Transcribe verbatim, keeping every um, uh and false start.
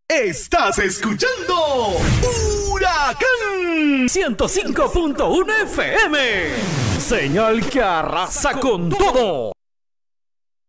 Estás escuchando Huracán ciento cinco punto uno F M. Señal que arrasa con todo.